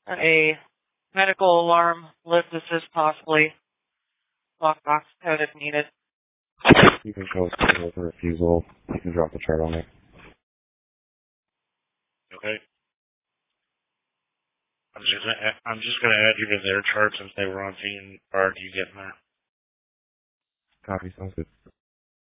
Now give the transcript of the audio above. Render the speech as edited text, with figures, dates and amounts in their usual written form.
A medical alarm, lift assist possibly, lockbox code if needed. You can show us with a refusal. You can drop the chart on it. Okay. I'm just gonna add you to their chart since they were on scene prior to you getting there. Copy, sounds good.